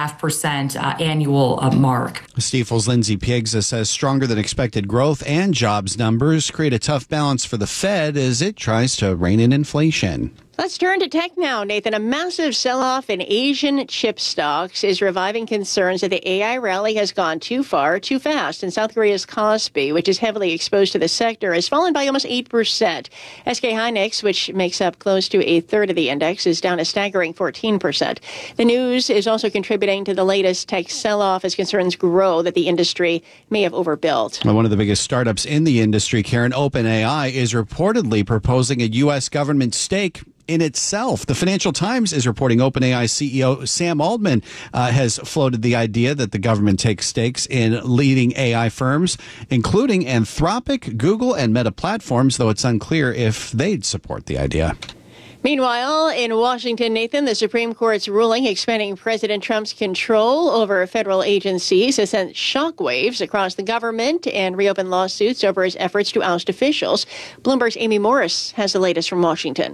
3.5% annual mark. Stifel's Lindsay Piegza says stronger than expected growth and jobs numbers create a tough balance for the Fed as it tries to rein in inflation. Let's turn to tech now, Nathan. A massive sell-off in Asian chip stocks is reviving concerns that the AI rally has gone too far, too fast. And South Korea's Kospi, which is heavily exposed to the sector, has fallen by almost 8%. SK Hynix, which makes up close to a third of the index, is down a staggering 14%. The news is also contributing to the latest tech sell-off as concerns grow that the industry may have overbuilt. One of the biggest startups in the industry, Karen, OpenAI, is reportedly proposing a U.S. government stake in itself. The Financial Times is reporting OpenAI CEO Sam Altman has floated the idea that the government takes stakes in leading AI firms, including Anthropic, Google, and Meta Platforms, though it's unclear if they'd support the idea. Meanwhile, in Washington, Nathan, the Supreme Court's ruling expanding President Trump's control over federal agencies has sent shockwaves across the government and reopened lawsuits over his efforts to oust officials. Bloomberg's Amy Morris has the latest from Washington.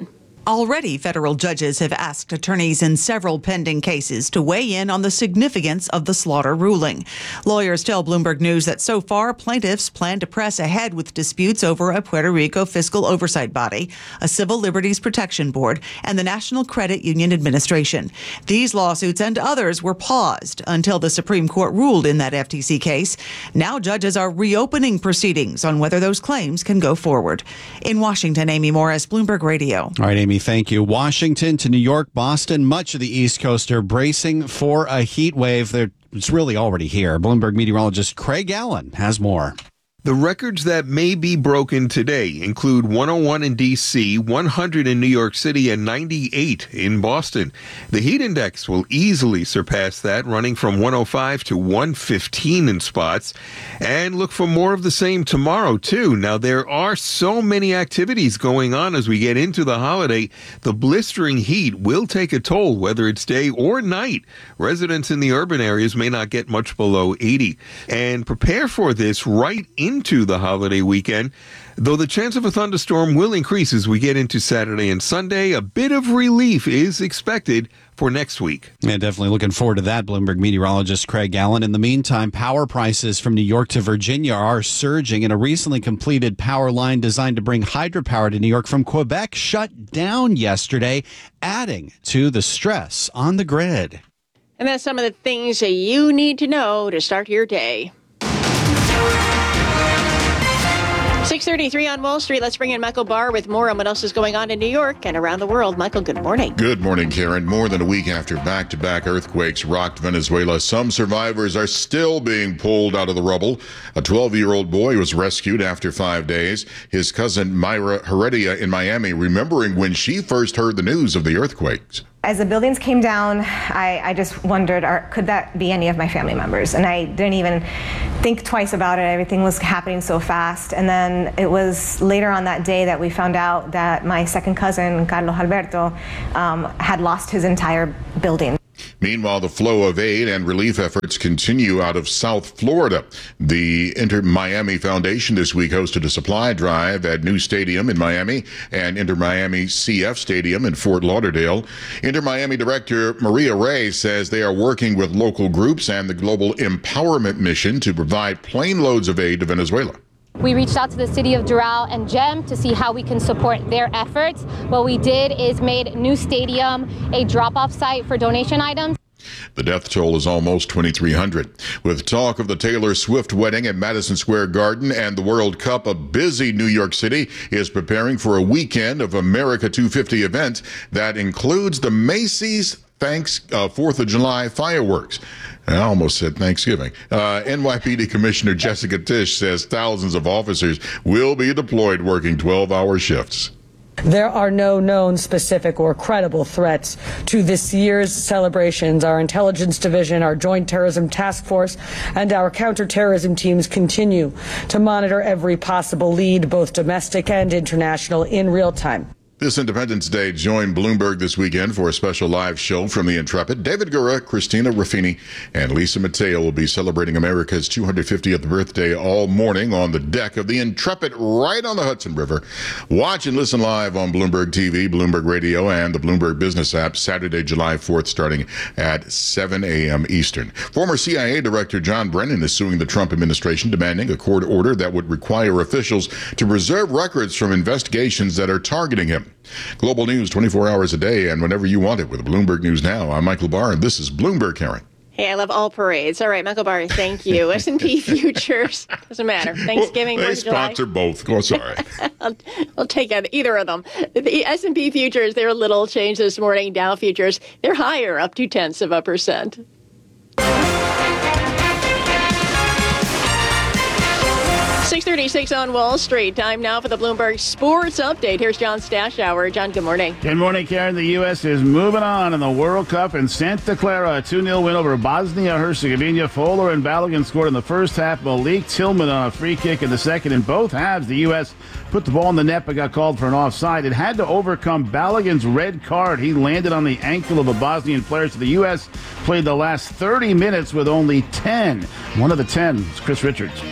Already, federal judges have asked attorneys in several pending cases to weigh in on the significance of the slaughter ruling. Lawyers tell Bloomberg News that so far, plaintiffs plan to press ahead with disputes over a Puerto Rico fiscal oversight body, a Civil Liberties Protection Board, and the National Credit Union Administration. These lawsuits and others were paused until the Supreme Court ruled in that FTC case. Now judges are reopening proceedings on whether those claims can go forward. In Washington, Amy Morris, Bloomberg Radio. All right, Amy, thank you. Washington to New York, Boston, much of the East Coast are bracing for a heat wave. It's really already here. Bloomberg meteorologist Craig Allen has more. The records that may be broken today include 101 in D.C., 100 in New York City, and 98 in Boston. The heat index will easily surpass that, running from 105 to 115 in spots. And look for more of the same tomorrow, too. Now, there are so many activities going on as we get into the holiday. The blistering heat will take a toll, whether it's day or night. Residents in the urban areas may not get much below 80. And prepare for this right into the holiday weekend, though the chance of a thunderstorm will increase as we get into Saturday and Sunday. A bit of relief is expected for next week. Yeah, definitely looking forward to that, Bloomberg meteorologist Craig Allen. In the meantime, power prices from New York to Virginia are surging, and a recently completed power line designed to bring hydropower to New York from Quebec shut down yesterday, adding to the stress on the grid. And that's some of the things that you need to know to start your day. 6:33 on Wall Street. Let's bring in Michael Barr with more on what else is going on in New York and around the world. Michael, good morning. Good morning, Karen. More than a week after back-to-back earthquakes rocked Venezuela, some survivors are still being pulled out of the rubble. A 12-year-old boy was rescued after 5 days. His cousin Mayra Heredia in Miami remembering when she first heard the news of the earthquakes. As the buildings came down, I just wondered, could that be any of my family members? And I didn't even think twice about it. Everything was happening so fast. And then it was later on that day that we found out that my second cousin, Carlos Alberto, had lost his entire building. Meanwhile, the flow of aid and relief efforts continue out of South Florida. The Inter Miami Foundation this week hosted a supply drive at New Stadium in Miami and Inter Miami CF Stadium in Fort Lauderdale. Inter Miami Director Maria Ray says they are working with local groups and the Global Empowerment Mission to provide plane loads of aid to Venezuela. We reached out to the city of Doral and GEM to see how we can support their efforts. What we did is made New Stadium a drop-off site for donation items. The death toll is almost 2,300. With talk of the Taylor Swift wedding at Madison Square Garden and the World Cup, a busy New York City is preparing for a weekend of America 250 event that includes the Macy's 4th of July fireworks. I almost said Thanksgiving. NYPD Commissioner Jessica Tisch says thousands of officers will be deployed working 12-hour shifts. There are no known specific or credible threats to this year's celebrations. Our intelligence division, our Joint Terrorism Task Force, and our counterterrorism teams continue to monitor every possible lead, both domestic and international, in real time. This Independence Day, join Bloomberg this weekend for a special live show from the Intrepid. David Gura, Christina Ruffini, and Lisa Mateo will be celebrating America's 250th birthday all morning on the deck of the Intrepid right on the Hudson River. Watch and listen live on Bloomberg TV, Bloomberg Radio, and the Bloomberg Business app Saturday, July 4th, starting at 7 a.m. Eastern. Former CIA Director John Brennan is suing the Trump administration, demanding a court order that would require officials to preserve records from investigations that are targeting him. Global news 24 hours a day and whenever you want it with Bloomberg News Now. I'm Michael Barr, and this is Bloomberg, Karen. Hey, I love all parades. All right, Michael Barr, thank you. S&P futures, doesn't matter. Thanksgiving, they 4th of July. sponsor both. Oh, sorry. I'll take either of them. The S&P futures, they're a little change this morning. Dow futures, they're higher, up 0.2%. 6:36 on Wall Street. Time now for the Bloomberg Sports Update. Here's John Stashower. John, good morning. Good morning, Karen. The U.S. is moving on in the World Cup in Santa Clara. A 2-0 win over Bosnia-Herzegovina. Fowler and Balogun scored in the first half. Malik Tillman on a free kick in the second. In both halves, the U.S. put the ball in the net but got called for an offside. It had to overcome Balogun's red card. He landed on the ankle of a Bosnian player. So the U.S. played the last 30 minutes with only 10. One of the 10 is Chris Richards.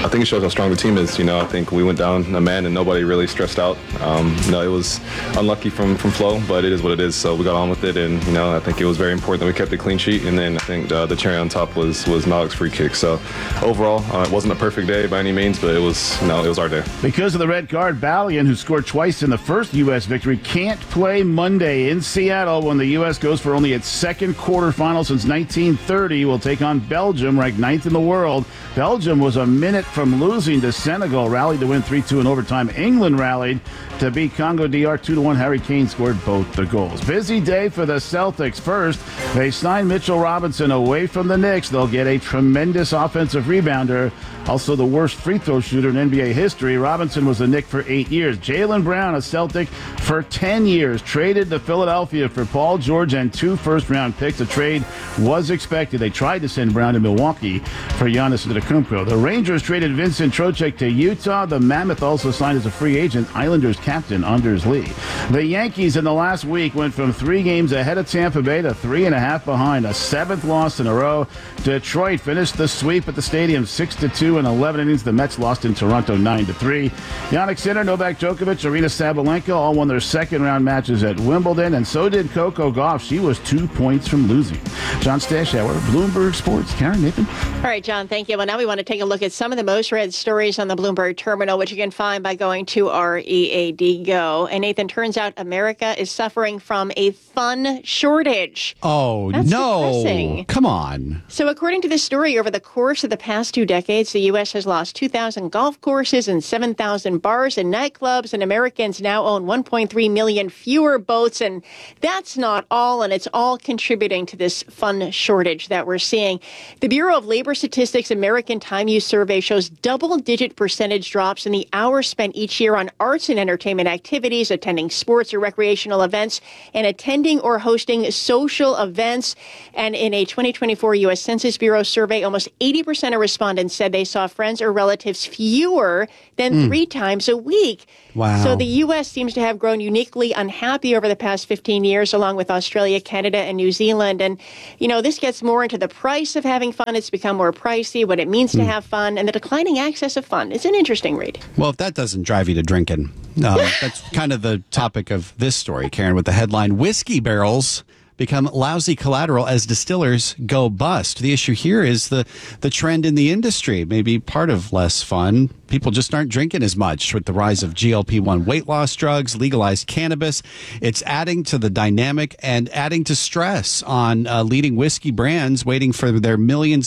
I think it shows how strong the team is. I think we went down a man and nobody really stressed out. It was unlucky from Flo, but it is what it is. So we got on with it, and I think it was very important that we kept a clean sheet. And then I think the cherry on top was Malik's free kick. So overall, it wasn't a perfect day by any means, but it was our day. Because of the red card, Balian, who scored twice in the first U.S. victory, can't play Monday in Seattle when the U.S. goes for only its second quarterfinal since 1930. Will take on Belgium, ranked 9th in the world. Belgium was a minute from losing to Senegal, rallied to win 3-2 in overtime. England rallied to beat Congo DR 2-1. Harry Kane scored both the goals. Busy day for the Celtics. First, they signed Mitchell Robinson away from the Knicks. They'll get a tremendous offensive rebounder, also the worst free throw shooter in NBA history. Robinson was a Knick for 8 years. Jaylen Brown, a Celtic for 10 years, traded to Philadelphia for Paul George and 2 first-round picks. The trade was expected. They tried to send Brown to Milwaukee for Giannis Antetokounmpo. The Rangers traded Vincent Trocheck to Utah. The Mammoth also signed as a free agent Islanders captain Anders Lee. The Yankees in the last week went from 3 games ahead of Tampa Bay to 3.5 behind, a 7th loss in a row. Detroit finished the sweep at the stadium 6-2 in 11 innings. The Mets lost in Toronto 9-3. Jannik Sinner, Novak Djokovic, Aryna Sabalenka all won their second-round matches at Wimbledon, and so did Coco Gauff. She was 2 points from losing. John Stashauer, Bloomberg Sports. Karen, Nathan. All right, John, thank you. Well, now we want to take a look at some of the most read stories on the Bloomberg terminal, which you can find by going to our EAD Go. And Nathan, turns out America is suffering from a fun shortage. Oh, That's no. depressing. Come on. So according to this story, over the course of the past 2 decades, the U.S. has lost 2,000 golf courses and 7,000 bars and nightclubs, and Americans now own 1.3 million fewer boats. And that's not all, and it's all contributing to this fun shortage that we're seeing. The Bureau of Labor Statistics American Time Use Survey shows double-digit percentage drops in the hours spent each year on arts and entertainment activities, attending sports or recreational events, and attending or hosting social events. And in a 2024 U.S. Census Bureau survey, almost 80% of respondents said they saw friends or relatives fewer than 3 times a week. Wow. So the U.S. seems to have grown uniquely unhappy over the past 15 years, along with Australia, Canada, and New Zealand. And, this gets more into the price of having fun. It's become more pricey, what it means to have fun, and the declining access of fun. It's an interesting read. Well, if that doesn't drive you to drinking, that's kind of the topic of this story, Karen, with the headline, Whiskey Barrels become lousy collateral as distillers go bust. The issue here is the trend in the industry, maybe part of less fun. People just aren't drinking as much with the rise of GLP-1 weight loss drugs, legalized cannabis. It's adding to the dynamic and adding to stress on leading whiskey brands waiting for their millions